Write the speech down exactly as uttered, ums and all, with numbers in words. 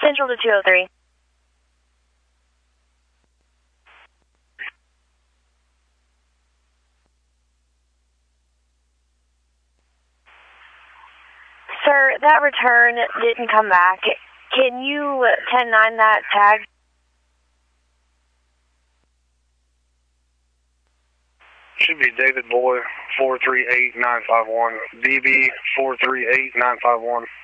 Central to two oh three. Sir, that return didn't come back. Can you ten nine that tag? Should be David Boy, four three eight nine five one. D B, four three eight nine five one.